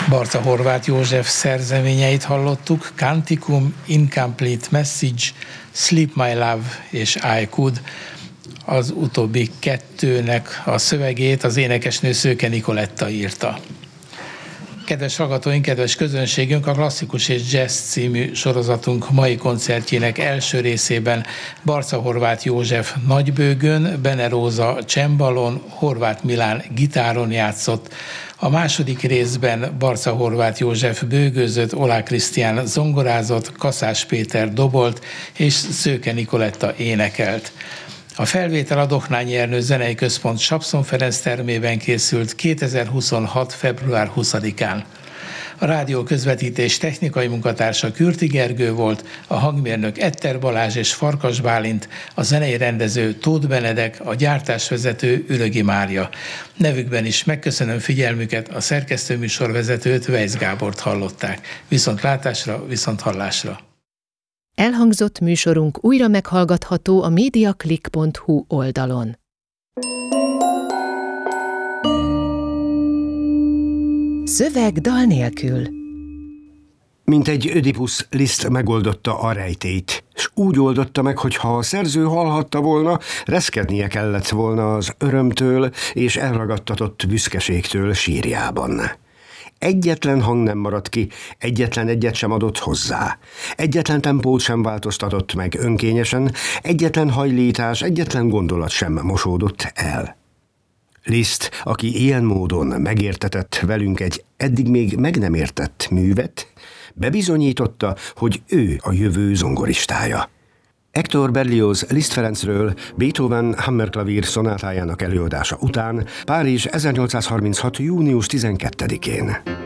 Barca Horváth József szerzeményeit hallottuk, Canticum, Incomplete Message, Sleep My Love és I Could. Az utóbbi kettőnek a szövegét az énekesnő Szőke Nikoletta írta. Kedves hallgatóink, kedves közönségünk, a Klasszikus és Jazz című sorozatunk mai koncertjének első részében Barca Horváth József nagybőgön, Bene Róza csembalon, Horváth Milán gitáron játszott. A második részben Barca Horváth József bőgőzött, Oláh Krisztián zongorázott, Kaszás Péter dobolt és Szőke Nikoletta énekelt. A felvétel a Dohnányi Ernő Zenei Központ Sapszon Ferenc termében készült 2026. február 20-án. A rádió közvetítés technikai munkatársa Kürti Gergő volt, a hangmérnök Etter Balázs és Farkas Bálint, a zenei rendező Tóth Benedek, a gyártásvezető Ürögi Mária. Nevükben is megköszönöm figyelmüket, a szerkesztőműsorvezetőt, Weisz Gábort hallották. Viszontlátásra, viszonthallásra! Elhangzott műsorunk újra meghallgatható a mediaclick.hu oldalon. Szöveg dal nélkül. Mint egy Ödipusz, Liszt megoldotta a rejtélyt, s úgy oldotta meg, hogy ha a szerző hallhatta volna, reszkednie kellett volna az örömtől és elragadtatott büszkeségtől sírjában. Egyetlen hang nem maradt ki, egyetlen egyet sem adott hozzá. Egyetlen tempót sem változtatott meg önkényesen, egyetlen hajlítás, egyetlen gondolat sem mosódott el. Liszt, aki ilyen módon megértetett velünk egy eddig még meg nem értett művet, bebizonyította, hogy ő a jövő zongoristája. Hector Berlioz Liszt Ferencről Beethoven hammerklavír szonátájának előadása után Párizs 1836. június 12-én.